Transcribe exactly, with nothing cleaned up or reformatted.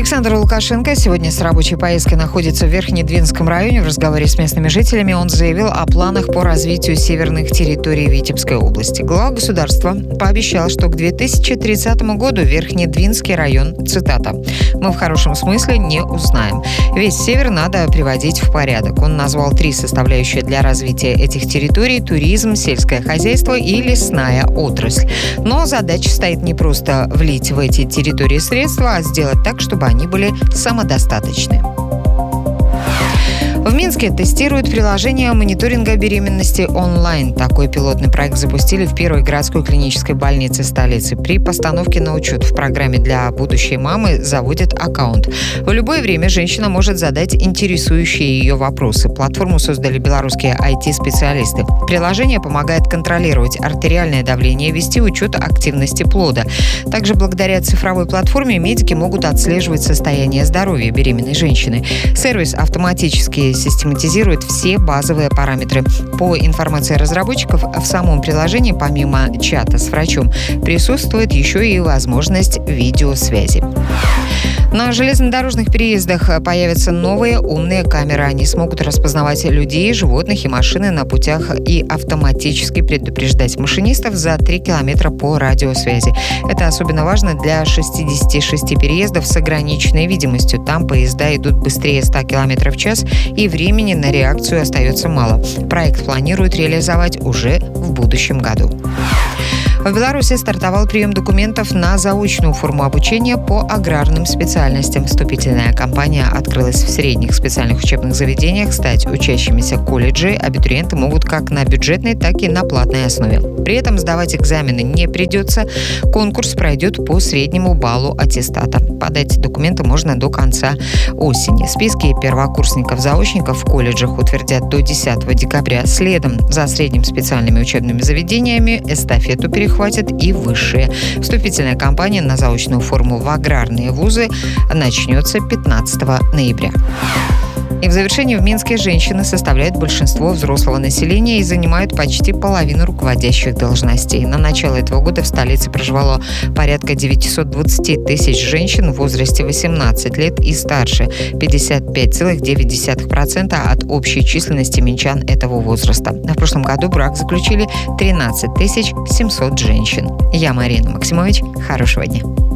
Александр Лукашенко сегодня с рабочей поездкой находится в Верхнедвинском районе. В разговоре с местными жителями он заявил о планах по развитию северных территорий Витебской области. Глава государства пообещал, что к две тысячи тридцатому году Верхнедвинский район, цитата, «мы в хорошем смысле не узнаем. Весь север надо приводить в порядок». Он назвал три составляющие для развития этих территорий: туризм, сельское хозяйство и лесная отрасль. Но задача стоит не просто влить в эти территории средства, а сделать так, чтобы они были самодостаточны. В Минске тестируют приложение мониторинга беременности онлайн. Такой пилотный проект запустили в первой городской клинической больнице столицы. При постановке на учет в программе для будущей мамы заводят аккаунт. В любое время женщина может задать интересующие ее вопросы. Платформу создали белорусские ай ти-специалисты. Приложение помогает контролировать артериальное давление, вести учет активности плода. Также благодаря цифровой платформе медики могут отслеживать состояние здоровья беременной женщины. Сервис автоматически систематизирует все базовые параметры. По информации разработчиков, в самом приложении помимо чата с врачом присутствует еще и возможность видеосвязи. На железнодорожных переездах появятся новые умные камеры. Они смогут распознавать людей, животных и машины на путях и автоматически предупреждать машинистов за три километра по радиосвязи. Это особенно важно для шестидесяти шести переездов с ограниченной видимостью. Там поезда идут быстрее ста километров в час, и времени на реакцию остается мало. Проект планируют реализовать уже в будущем году. В Беларуси стартовал прием документов на заочную форму обучения по аграрным специальностям. Вступительная кампания открылась в средних специальных учебных заведениях. Стать учащимися колледжей абитуриенты могут как на бюджетной, так и на платной основе. При этом сдавать экзамены не придется. Конкурс пройдет по среднему баллу аттестата. Подать документы можно до конца осени. Списки первокурсников-заочников в колледжах утвердят до десятого декабря. Следом за средними специальными учебными заведениями эстафету перехватят и высшие. Вступительная кампания на заочную форму в аграрные вузы начнется пятнадцатого ноября. И в завершении в Минске женщины составляют большинство взрослого населения и занимают почти половину руководящих должностей. На начало этого года в столице проживало порядка девятьсот двадцать тысяч женщин в возрасте восемнадцать лет и старше, пятьдесят пять целых девять десятых процента от общей численности минчан этого возраста. В прошлом году брак заключили тринадцать тысяч семьсот женщин. Я Марина Максимович. Хорошего дня.